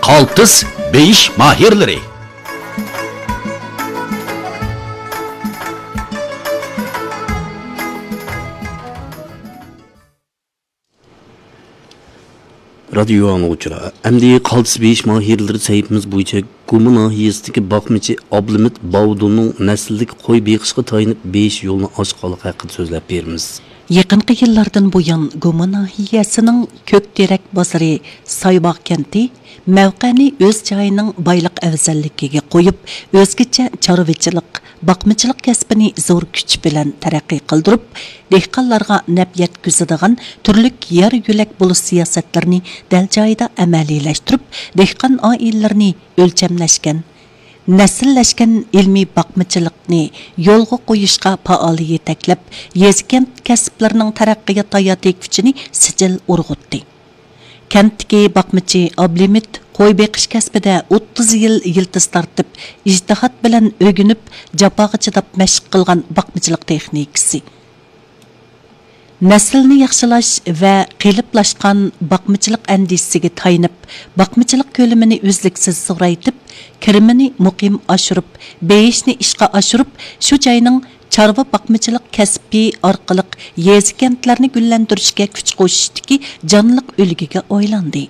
Kaltız beyiş mahirleri. Radyo anlıqçılar, əmdi qaltıs beyiş mahirleri sahibimiz boyunca Qumu nahiyesindeki bakmıcı Ablimit Bavudunun nesillik qoy beyiqishqa tayinib beyiş yolunu açqalık haqqında sözləb berimiz. Yaqinqi yillardan buyon Qumu nahiyəsinin Kökterek bozori Saybaq kenti mavqeni o'z joyining boyliq afzalligiga qo'yib, o'zgacha chorvachilik, boqmachilik kasbini zo'r kuch bilan taraqqiy qildirib, dehqonlarga naf yetkazadigan turli yer yo'lak bo'lish siyosatlarini dal joyida amaliylashtirib, dehqon oilalarni o'lchamlashgan, nasillashgan ilmiy boqmachilikni yo'lga qo'yishga faol yetaklab, yezkent kasblarining taraqqiyot hayoti kuchini sijil urg'utdi. Kentdagi boqmachi Ablimit qo'y beqish kasbida 30 yil yiltiz tortib, ijtihod bilan o'rganib, jafoga chidab mashq qilgan boqmachilik texnikasi. Naslni yaxshilash va qiliplashgan boqmachilik andisiga tayinib, boqmachilik ko'lamini uzluksiz zo'raytib, kirimini muqim oshirib, beyishni ishqa oshirib, shu joyning chorva boqmachilik kasbi orqali yezkentlarni gullantirishga kuch qo'shishdiki jonliq ulgiga o'ylandi.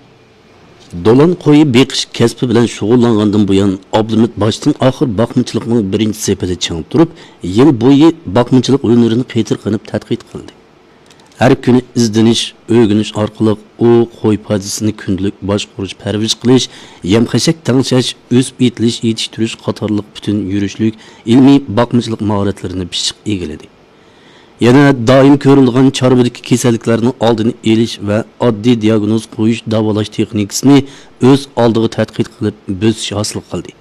Dolan qo'yi beqish kasbi bilan shug'ullangandan buyon Ablimit boshdan oxir boqmachilikning birinchi sepida chiqib turib, yil bo'yi boqmachilik o'yinlarini qaytir qilib tadqiq qildi. Her kuni izdenish, o'rganish orqali u qo'y podisini kundalik boshqarish, parvarish qilish, yem-xashak tangshash, o'sib yetilish, yetishtirish qatorliq butun yurishlik ilmiy boqmachilik mahoratlarini pishiq egiladi. Yana doim ko'rilgan chorvadagi kasalliklarning oldini olish va oddiy diagnoz qo'yish, davolash texnikasini o'z oldiga tadqiq qilib, bo'sish hosil qildi.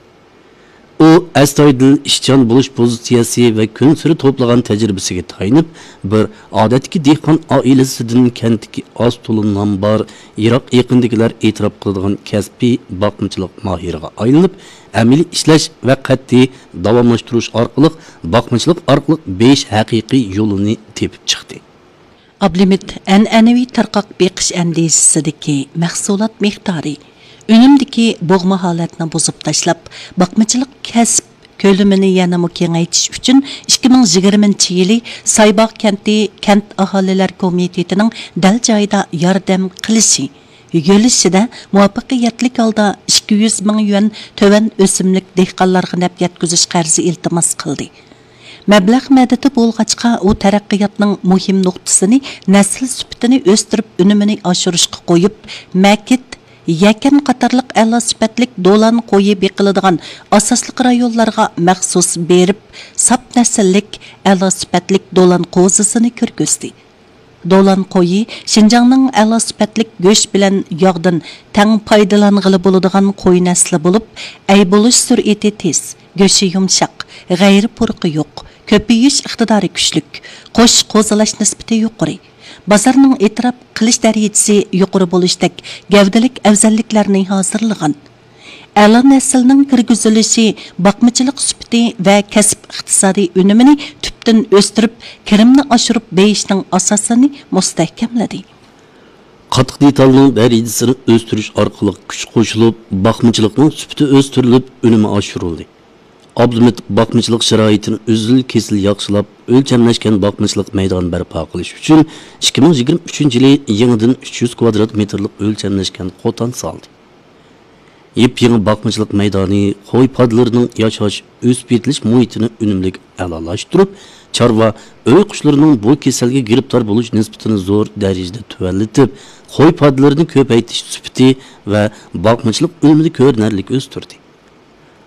O astoydil ishchan bo'lish pozitsiyasi va kun siri to'plagan tajribasiga tayinib, bir odatdagi dehqon oilasidan kentdagi oz to'lundan bor Iroq yaqindagilar e'tirof qiladigan kasbiy boqmachilik mohiriga aylanib, amaliy ishlash va qat'iy davomlashtirish orqali boqmachilik orqali besh haqiqiy yo'lini tepib chiqdi. Ablimit an'anaviy tarqoq beqish andisidagi mahsulot miqdori önümdeki boğma holatni buzib tashlab, boqmachilik kasb ko'lamini yanada kengaytirish uchun 2020-yili Saybaq kenti kent aholilar komitetining dal joyida yordam qilishi yo'lishida muvaffaqiyatli holda 200 ming yuan tovan o'simlik dehqonlarga naf yetkazish qarzi iltimos qildi. Mablag' madadi bo'lg'achqa u taraqqiyotning muhim nuqtasini nasl sifatini o'stirib, unumini oshirishga qo'yib, makit yakan qatorliq a'lo sifatlik dolan qo'yi beqiladigan asosli rayonlarga maxsus berib, sap nasllik a'lo sifatlik dolan qo'zisini ko'rgizdi. Dolan qo'yi Şinjanning a'lo sifatlik go'sht bilan yog'dan tang foydalang'ili bo'ladigan qo'y nasli bo'lib, ay bo'lish sur'ati tez, go'shi yumshoq, g'ayri purqi yo'q, ko'payish iqtidori kuchlik, qo'sh qo'zalash nisbati yuqori. Bazarning e'tirof qilish darajasi yuqori bo'lishdek gavdalik afzalliklarni hozirlagan. A'lo naslning kirgizilishi boqmachilik sifati va kasb iqtisodiy unumini tubdan o'stirib, kirimni oshirib beyishning asosini mustahkamladi. Qattiq detalning darajasini o'stirish orqali kuch qo'shilib, boqmachilikning sifati o'stirilib, unumi oshirildi. Ablimit boqmachilik sharoitini uzil kesil yaxshilab, o'lchamlashgan boqmachilik maydoni barpo qilish uchun 2023-yili yangidan 300 kvadrat metrlik o'lchamlashgan qo'tan soldi. Yep-yangi boqmachilik maydoni qo'y podlarining yashash, o'sib yetilish muhitini unumli a'lolashtirib, chorva o'y qushlarining bu kasalga giribtor bo'lish nisbatini zo'r darajada tuvallatib, qo'y podlarini ko'paytirish sifati va boqmachilik unumini ko'rinarli o'stirdi.